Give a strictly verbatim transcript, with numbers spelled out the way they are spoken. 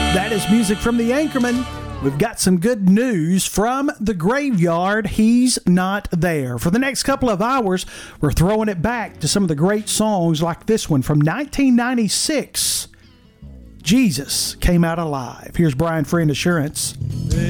That is music from the Anchorman. We've got some good news from the graveyard. He's not there. For the next couple of hours, we're throwing it back to some of the great songs like this one from nineteen ninety-six. Jesus Came Out Alive. Here's Brian Free and Assurance.